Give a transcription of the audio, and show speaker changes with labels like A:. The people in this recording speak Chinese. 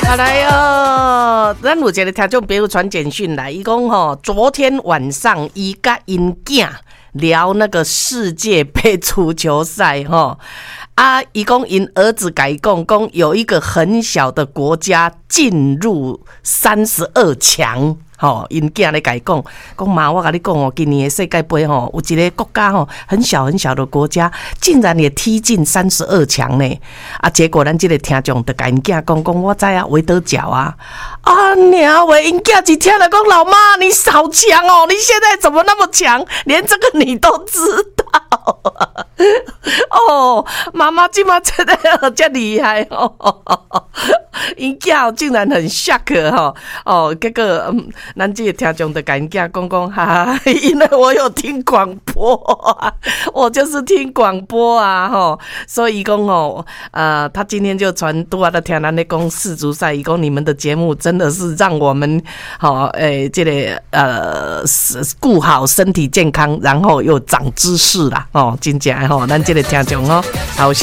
A: 来哦，咱有一个听众朋友传简讯来，伊讲吼，昨天晚上伊甲因囝聊那个世界杯足球赛吼。伊讲因儿子甲伊讲有一个很小的国家进入32强。因囝咧甲伊讲妈，我甲你讲哦，今年的世界杯吼，有一个国家吼，很小很小的国家，竟然也踢进32强呢！结果咱这个听众就甲因囝讲，我知啊，维德角啊，娘喂，因囝一听了讲，老妈你好强哦，你现在怎么那么强？连这个你都知道哦，妈妈今嘛真的这厉害哦，因囝竟然很 shock 结果咱这个听众就跟人家讲哈，因为我有听广播啊，我就是听广播啊，所以讲他今天就传拄仔在听咱咧讲世足赛，伊讲你们的节目真的是让我们这个顾好身体健康，然后又长知识啦，真正咱这个听众好。